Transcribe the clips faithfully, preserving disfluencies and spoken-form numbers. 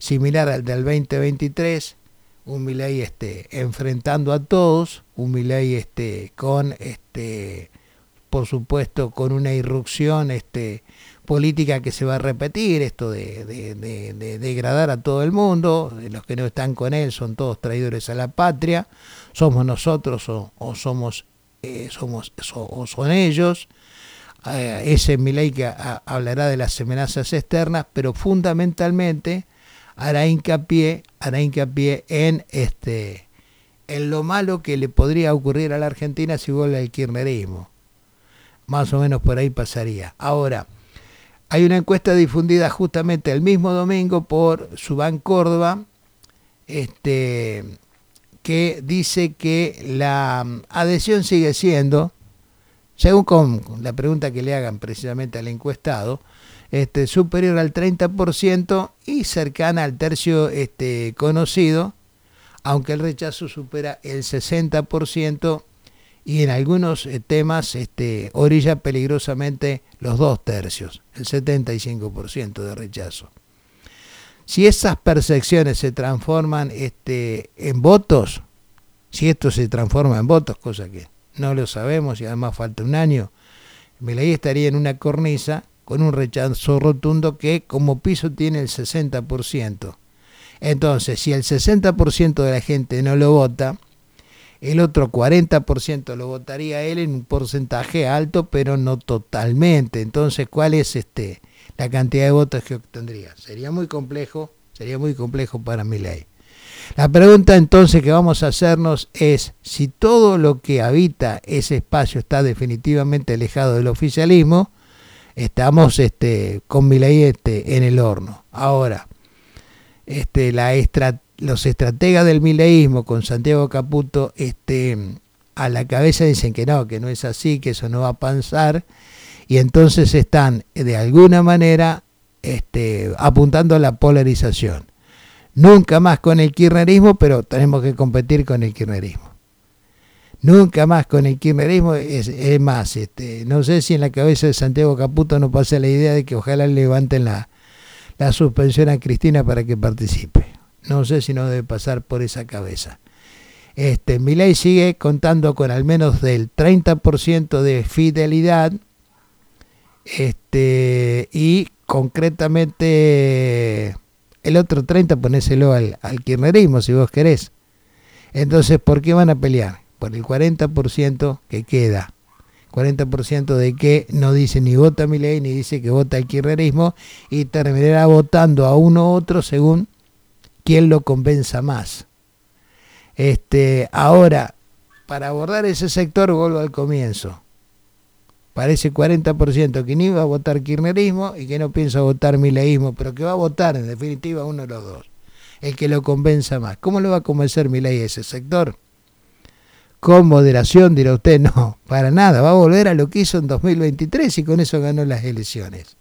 similar al del veinte veintitrés, un Milei este, enfrentando a todos, un Milei este, con, este, por supuesto, con una irrupción este, política que se va a repetir, esto de, de, de, de degradar a todo el mundo, los que no están con él son todos traidores a la patria, somos nosotros o, o somos, eh, somos so, o son ellos. Eh, ese Milei que a, hablará de las amenazas externas, pero fundamentalmente hará hincapié, hará hincapié en este en lo malo que le podría ocurrir a la Argentina si vuelve al kirchnerismo. Más o menos por ahí pasaría. Ahora, hay una encuesta difundida justamente el mismo domingo por Subán Córdoba, este, que dice que la adhesión sigue siendo, según con la pregunta que le hagan precisamente al encuestado, este, superior al treinta por ciento y cercana al tercio este, conocido, aunque el rechazo supera el sesenta por ciento y en algunos eh, temas este, orilla peligrosamente los dos tercios, el setenta y cinco por ciento de rechazo. Si esas percepciones se transforman este, en votos, si esto se transforma en votos, cosa que no lo sabemos y además falta un año, Milei estaría en una cornisa con un rechazo rotundo que como piso tiene el sesenta por ciento. Entonces, si el sesenta por ciento de la gente no lo vota, el otro cuarenta por ciento lo votaría a él en un porcentaje alto, pero no totalmente. Entonces, ¿cuál es este la cantidad de votos que obtendría? Sería muy complejo, sería muy complejo para Milei. La pregunta entonces que vamos a hacernos es si todo lo que habita ese espacio está definitivamente alejado del oficialismo, estamos este, con Milei este, en el horno. Ahora, este, la estra, los estrategas del mileísmo con Santiago Caputo este, a la cabeza dicen que no, que no es así, que eso no va a pasar, y entonces están de alguna manera este, apuntando a la polarización. Nunca más con el kirchnerismo, pero tenemos que competir con el kirchnerismo. Nunca más con el kirchnerismo, es, es más, este, no sé si en la cabeza de Santiago Caputo no pasa la idea de que ojalá levanten la, la suspensión a Cristina para que participe. No sé si no debe pasar por esa cabeza. Este, Milei sigue contando con al menos del treinta por ciento de fidelidad este, y concretamente el otro treinta por ciento ponéselo al, al kirchnerismo si vos querés. Entonces, ¿por qué van a pelear? Por el cuarenta por ciento que queda. cuarenta por ciento de que no dice ni vota Milei ni dice que vota el kirchnerismo y terminará votando a uno u otro según quién lo convenza más. Este, ahora, para abordar ese sector, vuelvo al comienzo. Parece cuarenta por ciento que ni va a votar kirchnerismo y que no piensa votar mileísmo, pero que va a votar en definitiva uno de los dos. El que lo convenza más. ¿Cómo lo va a convencer Milei a ese sector? Con moderación, dirá usted, no, para nada, va a volver a lo que hizo en dos mil veintitrés y con eso ganó las elecciones.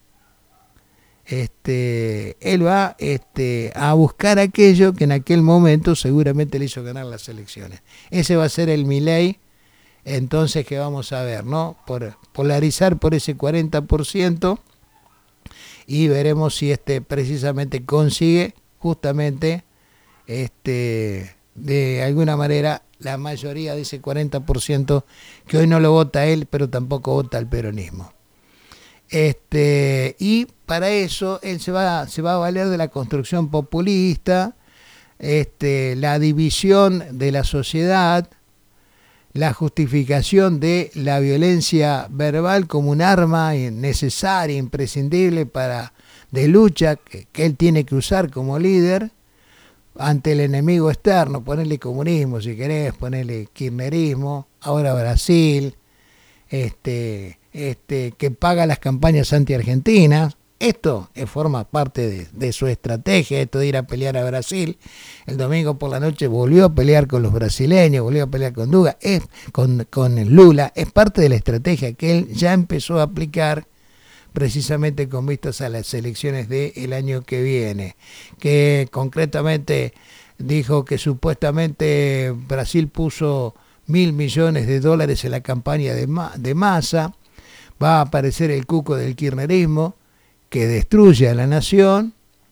Este, él va este, a buscar aquello que en aquel momento seguramente le hizo ganar las elecciones. Ese va a ser el Milei, entonces que vamos a ver, ¿no? Por polarizar por ese cuarenta por ciento y veremos si este precisamente consigue justamente este, de alguna manera la mayoría de ese cuarenta por ciento que hoy no lo vota él, pero tampoco vota el peronismo. Este, y para eso él se va, se va a valer de la construcción populista, este, la división de la sociedad, la justificación de la violencia verbal como un arma necesaria, imprescindible para de lucha que, que él tiene que usar como líder ante el enemigo externo, ponerle comunismo si querés, ponerle kirchnerismo, ahora Brasil, este, este, que paga las campañas anti-argentinas. Esto forma parte de, de su estrategia, esto de ir a pelear a Brasil. El domingo por la noche volvió a pelear con los brasileños, volvió a pelear con Lula, es, con, con Lula. Es parte de la estrategia que él ya empezó a aplicar precisamente con vistas a las elecciones del año que viene, que concretamente dijo que supuestamente Brasil puso mil millones de dólares en la campaña de, Ma- de Massa, va a aparecer el cuco del kirchnerismo, que destruye a la nación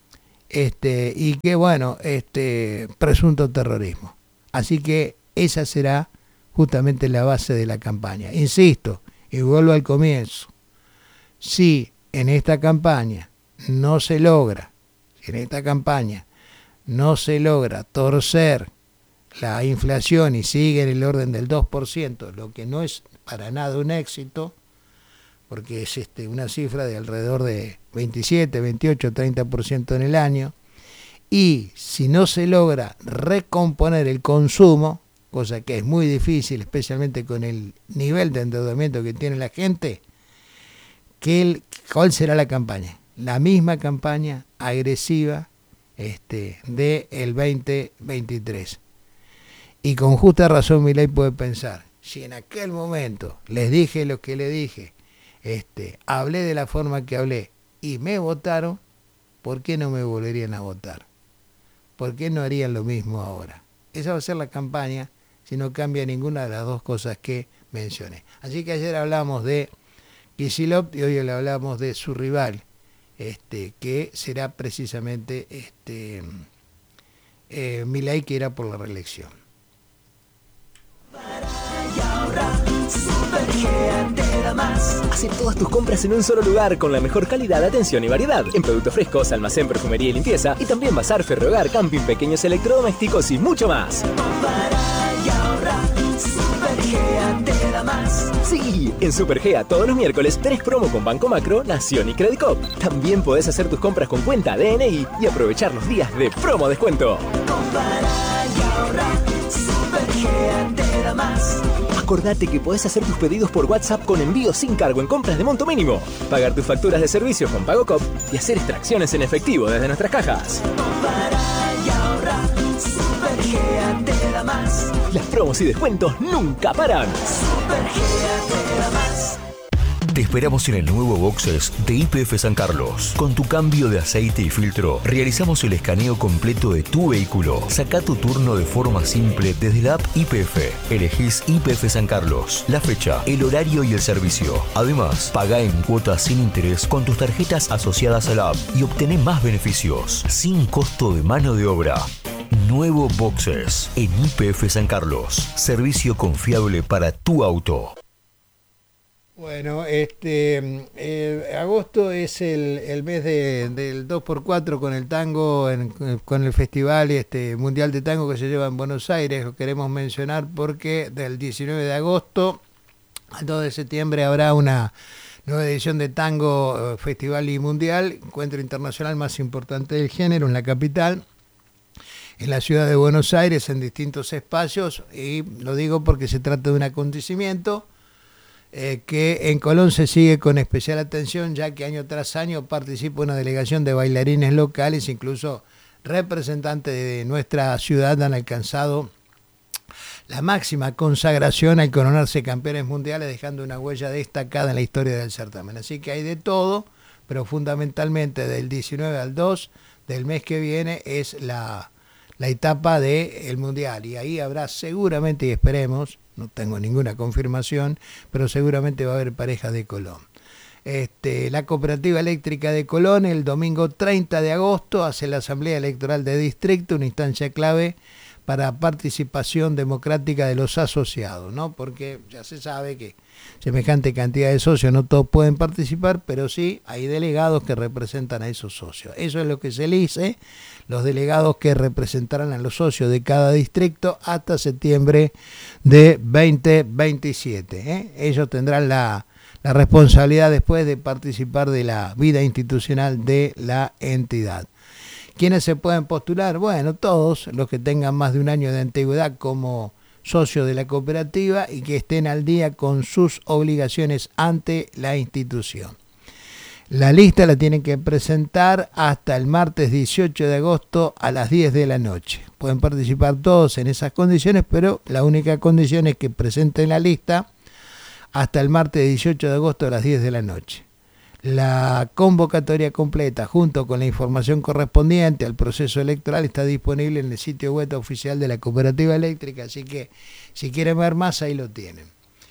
este, y que bueno, este, presunto terrorismo. Así que esa será justamente la base de la campaña. Insisto, y vuelvo al comienzo, si en esta campaña no se logra, si en esta campaña no se logra torcer la inflación y sigue en el orden del dos por ciento, lo que no es para nada un éxito, porque es este, una cifra de alrededor de veintisiete, veintiocho, treinta por ciento en el año, y si no se logra recomponer el consumo, cosa que es muy difícil, especialmente con el nivel de endeudamiento que tiene la gente, que el, ¿cuál será la campaña? La misma campaña agresiva este, del veinte veintitrés. Y con justa razón Milei puede pensar, si en aquel momento les dije lo que le dije, este, hablé de la forma que hablé y me votaron, ¿por qué no me volverían a votar? ¿Por qué no harían lo mismo ahora? Esa va a ser la campaña si no cambia ninguna de las dos cosas que mencioné. Así que ayer hablamos de Kicillof y hoy le hablamos de su rival, este, que será precisamente este, eh, Milei, que irá por la reelección. Supergea te da más. Hace todas tus compras en un solo lugar con la mejor calidad, atención y variedad. En productos frescos, almacén, perfumería y limpieza. Y también bazar, ferrohogar, camping, pequeños electrodomésticos y mucho más. Compara y ahorra. Supergea te da más. Sí, en Supergea todos los miércoles tenés promo con Banco Macro, Nación y Credicop. También podés hacer tus compras con cuenta D N I y aprovechar los días de promo descuento. Compara y ahorra. Supergea te da más. Acordate que podés hacer tus pedidos por WhatsApp con envío sin cargo en compras de monto mínimo, pagar tus facturas de servicio con PagoCop y hacer extracciones en efectivo desde nuestras cajas. Compara y ahorra, Supergea te da más. Las promos y descuentos nunca paran. Supergea te da más. Te esperamos en el nuevo Boxes de Y P F San Carlos. Con tu cambio de aceite y filtro, realizamos el escaneo completo de tu vehículo. Saca tu turno de forma simple desde la app Y P F. Elegís Y P F San Carlos, la fecha, el horario y el servicio. Además, paga en cuotas sin interés con tus tarjetas asociadas a la app y obtené más beneficios, sin costo de mano de obra. Nuevo Boxes en Y P F San Carlos. Servicio confiable para tu auto. Bueno, este eh, agosto es el, el mes de, del dos por cuatro con el tango, en, con el festival este mundial de tango que se lleva en Buenos Aires. Lo queremos mencionar porque del diecinueve de agosto al dos de septiembre habrá una nueva edición de tango, festival y mundial, encuentro internacional más importante del género en la capital, en la ciudad de Buenos Aires, en distintos espacios, y lo digo porque se trata de un acontecimiento Eh, que en Colón se sigue con especial atención, ya que año tras año participa una delegación de bailarines locales, incluso representantes de nuestra ciudad han alcanzado la máxima consagración al coronarse campeones mundiales, dejando una huella destacada en la historia del certamen. Así que hay de todo, pero fundamentalmente del diecinueve al dos del mes que viene es la, la etapa del mundial, y ahí habrá seguramente, y esperemos, no tengo ninguna confirmación, pero seguramente va a haber parejas de Colón. Este, la Cooperativa Eléctrica de Colón el domingo treinta de agosto hace la Asamblea Electoral de Distrito, una instancia clave para participación democrática de los asociados, ¿no? Porque ya se sabe que semejante cantidad de socios no todos pueden participar, pero sí hay delegados que representan a esos socios. Eso es lo que se elige, los delegados que representarán a los socios de cada distrito hasta septiembre de veinte veintisiete. ¿eh? Ellos tendrán la, la responsabilidad después de participar de la vida institucional de la entidad. ¿Quiénes se pueden postular? Bueno, todos los que tengan más de un año de antigüedad como socios de la cooperativa y que estén al día con sus obligaciones ante la institución. La lista la tienen que presentar hasta el martes dieciocho de agosto a las diez de la noche. Pueden participar todos en esas condiciones, pero la única condición es que presenten la lista hasta el martes dieciocho de agosto a las diez de la noche. La convocatoria completa junto con la información correspondiente al proceso electoral está disponible en el sitio web oficial de la Cooperativa Eléctrica, así que si quieren ver más ahí lo tienen.